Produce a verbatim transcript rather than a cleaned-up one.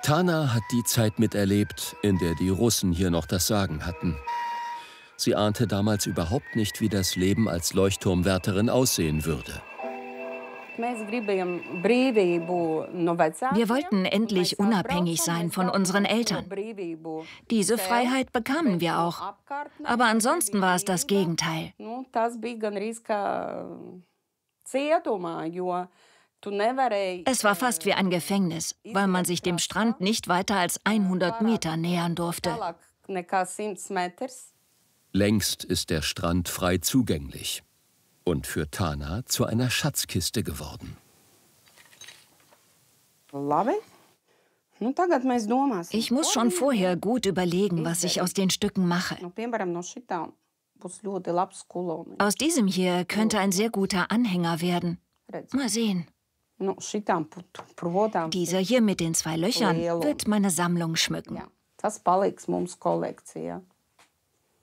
Tana hat die Zeit miterlebt, in der die Russen hier noch das Sagen hatten. Sie ahnte damals überhaupt nicht, wie das Leben als Leuchtturmwärterin aussehen würde. Wir wollten endlich unabhängig sein von unseren Eltern. Diese Freiheit bekamen wir auch. Aber ansonsten war es das Gegenteil. Es war fast wie ein Gefängnis, weil man sich dem Strand nicht weiter als hundert Meter nähern durfte. Längst ist der Strand frei zugänglich und für Tana zu einer Schatzkiste geworden. Ich muss schon vorher gut überlegen, was ich aus den Stücken mache. Aus diesem hier könnte ein sehr guter Anhänger werden. Mal sehen. Dieser hier mit den zwei Löchern wird meine Sammlung schmücken.